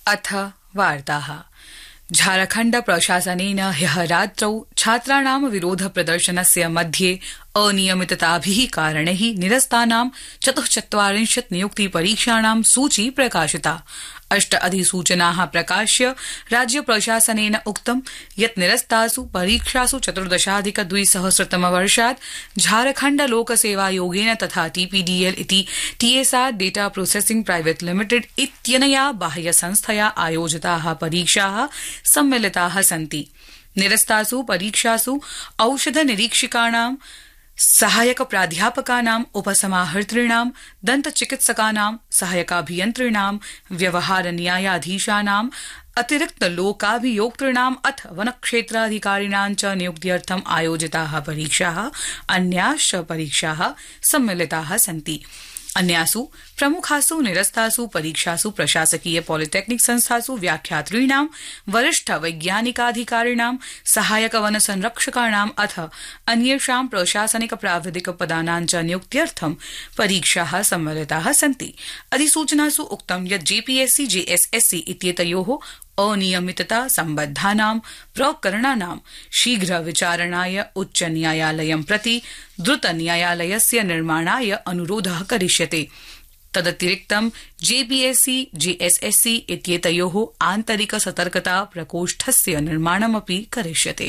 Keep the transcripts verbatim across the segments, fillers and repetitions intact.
अथ वार्ताः। झारखण्ड प्रशासनेन ह्यः रात्रौ छात्राणां विरोध प्रदर्शनस्य मध्ये अनियमितताभिः कारणैः निरस्तानां चतुश्चत्वारिंशत् नियुक्ति परीक्षाणां सूची प्रकाशिता। अष्ट अधिसूचनाः प्रकाश्य राज्य प्रशासनेन उक्तं यत् निरस्तासु परीक्षासु चतुर्दशाधिक द्विसहस्रतमवर्षात् झारखण्ड लोकसेवायोगेन तथा टीपीडीएल इति TSR data processing private limited इत्यनया बाह्यसंस्थया आयोजिताः परीक्षाः सम्मिलिताः सन्ति। निरस्तासु परीक्षासु औषध निरीक्षकाणां सहायक प्राध्यापकानां उपसमाहर्तॄणां दन्तचिकित्सकानां सहायकाभियन्त्रिणां व्यवहार न्यायाधीशानां अतिरिक्त लोकाभियोक्तॄणाम् अथ वनक्षेत्राधिकारिणां च नियुक्त्यर्थम् आयोजिताः परीक्षाः अन्याश्च परीक्षाः सम्मिलिताः सन्ति। अन्यासु प्रमुखासु निरस्तासु परीक्षासु प्रशासकीय पॉलिटेक्निक संस्थासु व्याख्यातॄणां वरिष्ठ वैज्ञानिकाधिकारिणां सहायक वन संरक्षकाणां अथ अन्येषां प्रशासनिक प्राविधिक पदानां च नियुक्त्यर्थं परीक्षाः सम्मिलिताः सन्ति। अधिसूचनासु उक्तं यत् जेपीएससी जेएसएससी इत्येतयोः अनियमितता सम्बद्धानां प्रकरणानां शीघ्र विचारणाय उच्च न्यायालयं प्रति द्रुत न्यायालयस्य निर्माणाय अनुरोधः करिष्यते। तदतिरिक्तं जेपीएससी जेएसएससी इत्येतयोः आन्तरिक सतर्कता प्रकोष्ठस्य निर्माणमपि करिष्यते।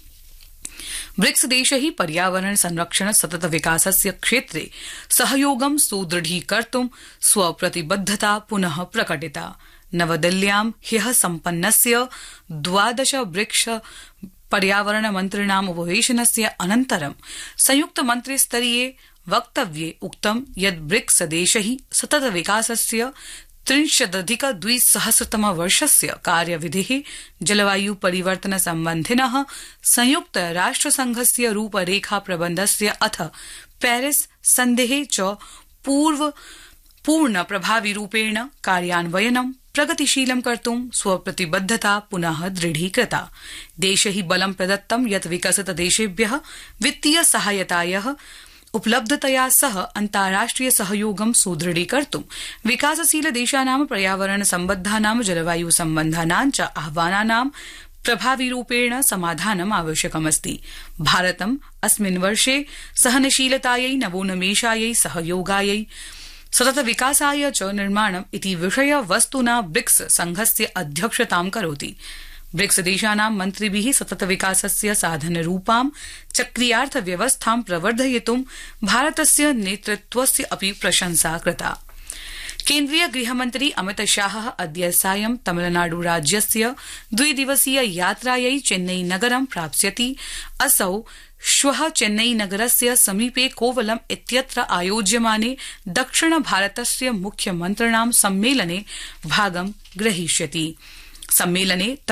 ब्रिक्स देशैः पर्यावरण संरक्षण सतत विकासस्य क्षेत्रे सहयोगं सुदृढीकर्तुं स्वप्रतिबद्धता पुनः प्रकटिता। नवदिल्ल्यां ह्यः सम्पन्नस्य द्वादश ब्रिक्स पर्यावरण मन्त्रिणाम् उपवेशनस्य अनन्तरं संयुक्त मन्त्रिस्तरीये वक्तव्ये उक्तं यत् ब्रिक्स देशैः सतत विकासस्य त्रिंशदधिक द्विसहस्रतम वर्षस्य कार्यविधिः जलवायु परिवर्तन सम्बन्धिनः संयुक्त राष्ट्रसंघस्य रूपरेखा प्रबन्धस्य अथ पेरिस सन्धेः च पूर्व पूर्ण प्रभाविरूपेण कार्यान्वयनं प्रगतिशीलं कर्तुं स्वप्रतिबद्धता पुनः दृढीकृता। देशैः बलं प्रदत्तं यत् विकसित देशेभ्यः वित्तीय सहायतायाः उपलब्धतया सह अन्ताराष्ट्रिय सहयोगं सुदृढीकर्तुं विकासशील देशानां पर्यावरण सम्बद्धानां जलवायु सम्बन्धानां च आह्वानानां प्रभाविरूपेण समाधानम् आवश्यकमस्ति। भारतम् अस्मिन् वर्षे सहनशीलतायै नवोन्मेषायै सहयोगायै सतत विकासाय च निर्माणम् इति विषय वस्तुना ब्रिक्स संघस्य अध्यक्षतां करोति। ब्रिक्स देशानां मन्त्रिभिः सतत विकासस्य साधनरूपां चक्रीयार्थ व्यवस्थां प्रवर्धयितुं भारतस्य नेतृत्वस्य अपि प्रशंसा कृता। केन्द्रीय गृहमन्त्री अमित शाहः अद्य सायं तमिलनाडु राज्यस्य द्विदिवसीय यात्रायै चेन्नई नगरं प्राप्स्यति। असौ श्वः चेन्नई नगरस्य समीपे कोवलम इत्यत्र आयोज्यमाने दक्षिण भारतस्य मुख्यमन्त्रिणां सम्मेलने भागं ग्रहीष्यति। सम्मेलने